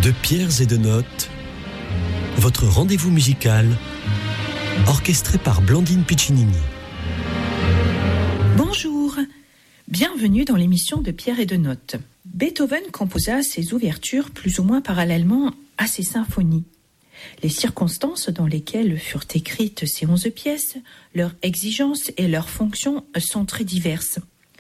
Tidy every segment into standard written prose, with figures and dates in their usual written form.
De pierres et de notes, votre rendez-vous musical, orchestré par Blandine Piccinini. Bonjour, bienvenue dans l'émission de Pierres et de notes. Beethoven composa ses ouvertures plus ou moins parallèlement à ses symphonies. Les circonstances dans lesquelles furent écrites ces 11 pièces, leurs exigences et leurs fonctions sont très diverses.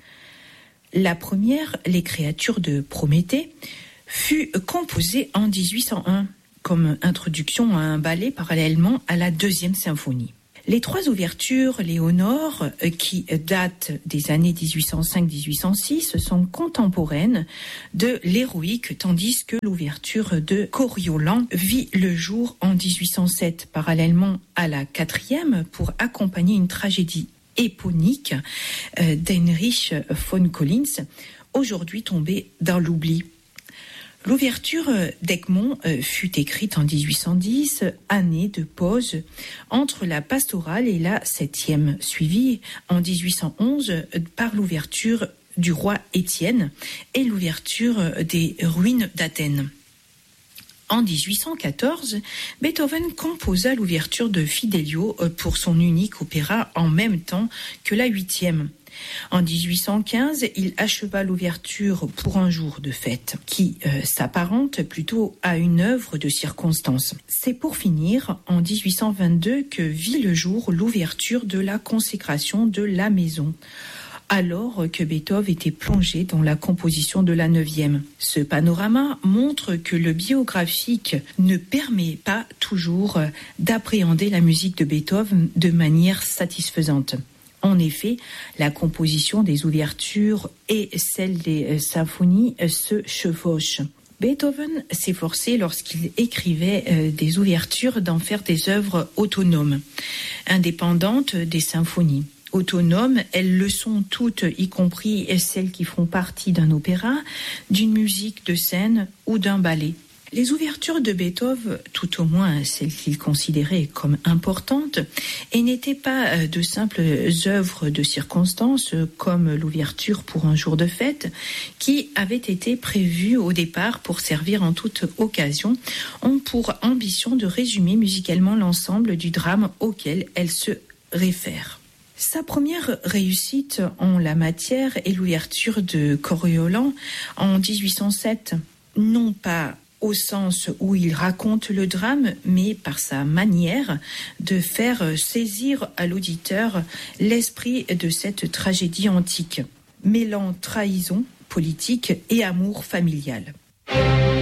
La première, Les créatures de Prométhée, fut composée en 1801 comme introduction à un ballet parallèlement à la deuxième symphonie. Les 3 ouvertures Léonore, qui datent des années 1805-1806, sont contemporaines de l'héroïque, tandis que l'ouverture de Coriolan vit le jour en 1807, parallèlement à la 4e, pour accompagner une tragédie éponyque d'Heinrich von Collins, aujourd'hui tombée dans l'oubli. L'ouverture d'Egmont fut écrite en 1810, année de pause entre la pastorale et la 7e, suivie en 1811 par l'ouverture du roi Étienne et l'ouverture des ruines d'Athènes. En 1814, Beethoven composa l'ouverture de Fidelio pour son unique opéra en même temps que la 8e. En 1815, il acheva l'ouverture pour un jour de fête, qui s'apparente plutôt à une œuvre de circonstance. C'est pour finir, en 1822, que vit le jour l'ouverture de la consécration de la maison, alors que Beethoven était plongé dans la composition de la 9e. Ce panorama montre que le biographique ne permet pas toujours d'appréhender la musique de Beethoven de manière satisfaisante. En effet, la composition des ouvertures et celle des symphonies se chevauchent. Beethoven s'efforçait, lorsqu'il écrivait des ouvertures, d'en faire des œuvres autonomes, indépendantes des symphonies. Autonomes, elles le sont toutes, y compris celles qui font partie d'un opéra, d'une musique de scène ou d'un ballet. Les ouvertures de Beethoven, tout au moins celles qu'il considérait comme importantes, et n'étaient pas de simples œuvres de circonstance comme l'ouverture pour un jour de fête, qui avait été prévue au départ pour servir en toute occasion, ont pour ambition de résumer musicalement l'ensemble du drame auquel elles se réfèrent. Sa première réussite en la matière est l'ouverture de Coriolan en 1807, non pas au sens où il raconte le drame, mais par sa manière de faire saisir à l'auditeur l'esprit de cette tragédie antique, mêlant trahison politique et amour familial.